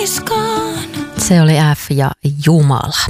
Se oli F ja Jumala.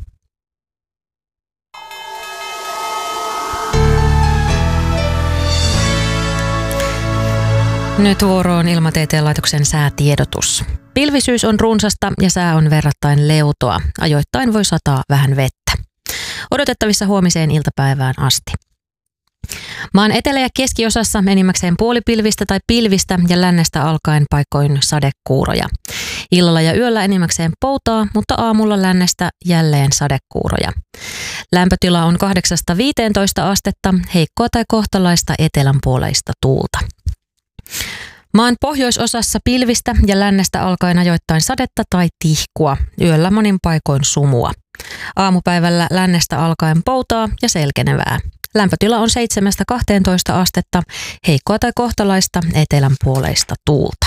Nyt vuoroon Ilmatieteen laitoksen säätiedotus. Pilvisyys on runsasta ja sää on verrattain leutoa. Ajoittain voi sataa vähän vettä. Odotettavissa huomiseen iltapäivään asti. Maan etelä- ja keskiosassa enimmäkseen puolipilvistä tai pilvistä ja lännestä alkaen paikoin sadekuuroja. Illalla ja yöllä enimmäkseen poutaa, mutta aamulla lännestä jälleen sadekuuroja. Lämpötila on 8–15 astetta, heikkoa tai kohtalaista etelänpuoleista tuulta. Maan pohjoisosassa pilvistä ja lännestä alkaen ajoittain sadetta tai tihkua, yöllä monin paikoin sumua. Aamupäivällä lännestä alkaen poutaa ja selkenevää. Lämpötila on 7–12 astetta, heikkoa tai kohtalaista etelänpuoleista tuulta.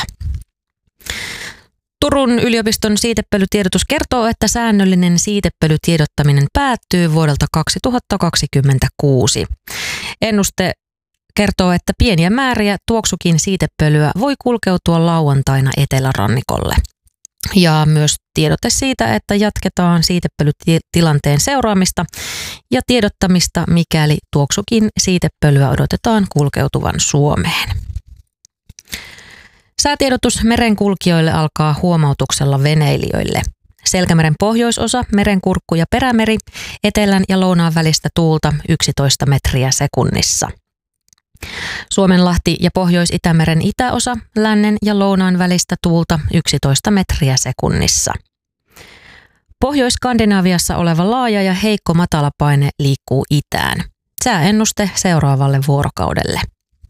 Turun yliopiston siitepölytiedotus kertoo, että säännöllinen siitepölytiedottaminen päättyy vuodelta 2026. Ennuste kertoo, että pieniä määriä tuoksukin siitepölyä voi kulkeutua lauantaina etelärannikolle. Ja myös tiedote siitä, että jatketaan siitepölytilanteen seuraamista ja tiedottamista, mikäli tuoksukin siitepölyä odotetaan kulkeutuvan Suomeen. Säätiedotus merenkulkijoille alkaa huomautuksella veneilijöille. Selkämeren pohjoisosa, merenkurkku ja perämeri, etelän ja lounaan välistä tuulta 11 metriä sekunnissa. Suomenlahti ja Pohjois-Itämeren itäosa, lännen ja lounaan välistä tuulta 11 metriä sekunnissa. Pohjois-Skandinaviassa oleva laaja ja heikko matalapaine liikkuu itään. Sääennuste seuraavalle vuorokaudelle.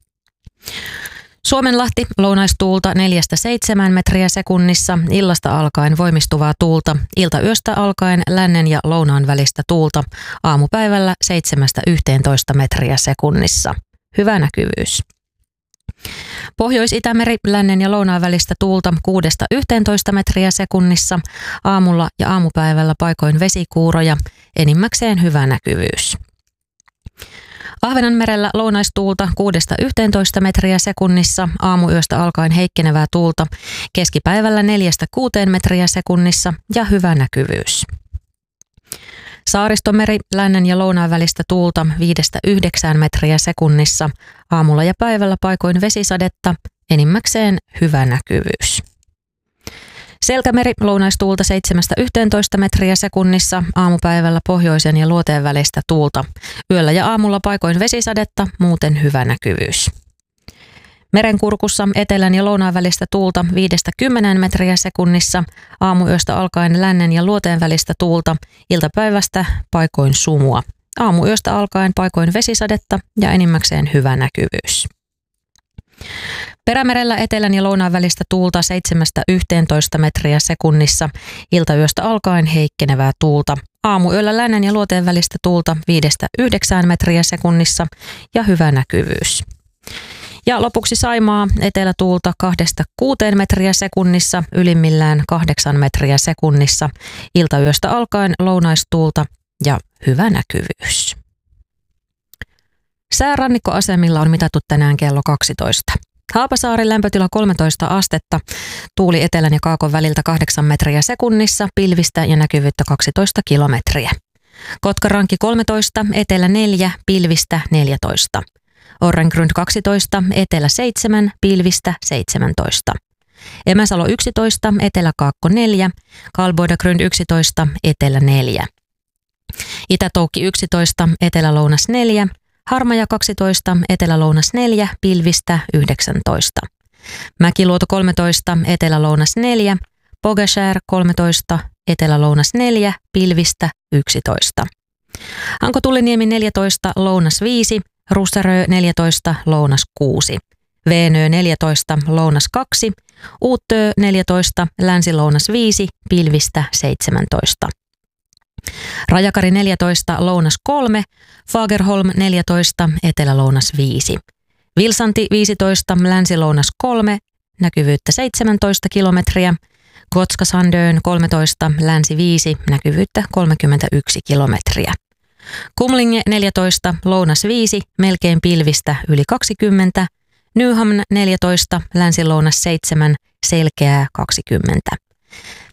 Suomenlahti lounaistuulta 4–7 metriä sekunnissa, illasta alkaen voimistuvaa tuulta, iltayöstä alkaen lännen ja lounaan välistä tuulta, aamupäivällä 7–11 metriä sekunnissa. Hyvä näkyvyys. Pohjois-Itämeri, lännen ja lounaan välistä tuulta 6–11 metriä sekunnissa, aamulla ja aamupäivällä paikoin vesikuuroja, enimmäkseen hyvä näkyvyys. Ahvenanmerellä lounaistuulta 6–11 metriä sekunnissa, aamuyöstä alkaen heikkenevää tuulta, keskipäivällä 4–6 metriä sekunnissa ja hyvä näkyvyys. Saaristomeri, lännen ja lounaan välistä tuulta 5–9 metriä sekunnissa, aamulla ja päivällä paikoin vesisadetta, enimmäkseen hyvä näkyvyys. Selkämeri, lounaistuulta 7–11 metriä sekunnissa, aamupäivällä pohjoisen ja luoteen välistä tuulta, yöllä ja aamulla paikoin vesisadetta, muuten hyvä näkyvyys. Merenkurkussa etelän ja lounaan välistä tuulta 5–10 metriä sekunnissa, aamuyöstä alkaen lännen ja luoteen välistä tuulta, iltapäivästä paikoin sumua. Aamuyöstä alkaen paikoin vesisadetta ja enimmäkseen hyvä näkyvyys. Perämerellä etelän ja lounaan välistä tuulta 7–11 metriä sekunnissa, iltayöstä alkaen heikkenevää tuulta. Aamuyöllä lännen ja luoteen välistä tuulta 5–9 metriä sekunnissa ja hyvä näkyvyys. Ja lopuksi Saimaa, etelätuulta 2–6 metriä sekunnissa, ylimmillään 8 metriä sekunnissa, iltayöstä alkaen lounaistuulta ja hyvä näkyvyys. Säärannikkoasemilla on mitattu tänään kello 12. Haapasaaren lämpötila 13 astetta, tuuli etelän ja kaakon väliltä 8 metriä sekunnissa, pilvistä ja näkyvyyttä 12 kilometriä. Kotkaranki 13, etelä 4, pilvistä 14. Orrengrund 12, etelä 7, pilvistä 17. Emäsalo 11, etelä-kaakko 4, Kalboidagrund 11, etelä 4. Itä-Toukki 11, etelä-lounas 4, Harmaja 12, etelä-lounas 4, pilvistä 19. Mäkiluoto 13, etelä-lounas 4, Pogashär 13, etelä-lounas 4, pilvistä 11. Hankotuliniemi 14, lounas 5, Russerö 14, lounas 6. Veenö 14, lounas 2, Uuttöö 14, länsi-lounas 5, pilvistä 17. Rajakari 14, lounas 3, Fagerholm 14, etelä-lounas 5. Vilsanti 15, länsi-lounas 3, näkyvyyttä 17 kilometriä. Gotska-Sandön 13, länsi 5, näkyvyyttä 31 kilometriä. Kumlinge 14, lounas 5, melkein pilvistä yli 20. Nyhamn 14, länsi-lounas 7, selkeää 20.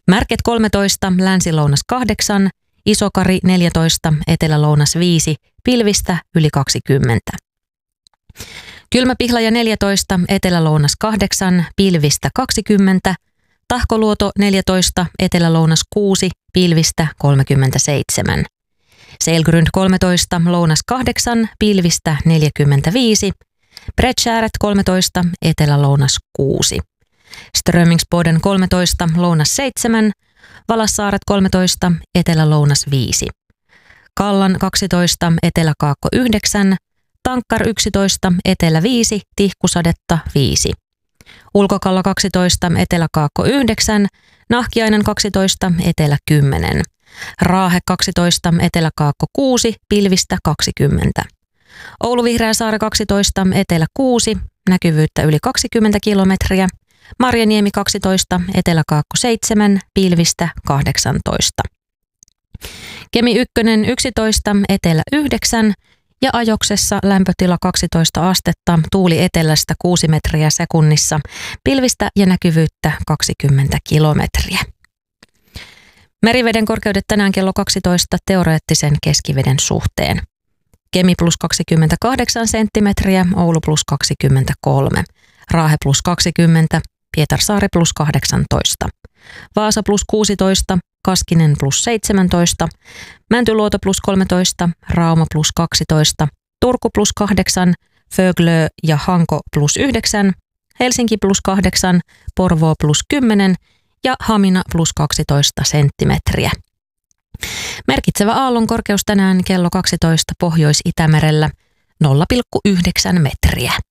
Märket 13, länsi-lounas 8, Isokari 14, etelä-lounas 5, pilvistä yli 20. Kylmä-Pihlaja 14, etelä-lounas 8, pilvistä 20, Tahkoluoto 14, etelä-lounas 6, pilvistä 37. Selgrund 13, lounas 8, pilvistä 45, Bredskääret 13, etelä-lounas 6. Strömingsboden 13, lounas 7, Valassaaret 13, etelä-lounas 5. Kallan 12, etelä-kaakko 9, Tankkar 11, etelä 5, Tihkusadetta 5. Ulkokalla 12, etelä-kaakko 9, Nahkiainen 12, etelä 10. Raahe 12, etelä-kaakko 6, pilvistä 20. Oulu Vihreäsaari 12, etelä 6, näkyvyyttä yli 20 kilometriä. Marjaniemi 12, etelä-kaakko 7, pilvistä 18. Kemi 1 11, etelä 9 ja Ajoksessa lämpötila 12 astetta, tuuli etelästä 6 metriä sekunnissa, pilvistä ja näkyvyyttä 20 kilometriä. Meriveden korkeudet tänään kello 12 teoreettisen keskiveden suhteen. Kemi plus 28 senttimetriä, Oulu plus 23, Raahe plus 20, Pietarsaari plus 18, Vaasa plus 16, Kaskinen plus 17, Mäntyluoto plus 13, Rauma plus 12, Turku plus 8, Föglö ja Hanko plus 9, Helsinki plus 8, Porvoo plus 10 ja Hamina plus 12 senttimetriä. Merkitsevä aallon korkeus tänään kello 12 Pohjois-Itämerellä 0,9 metriä.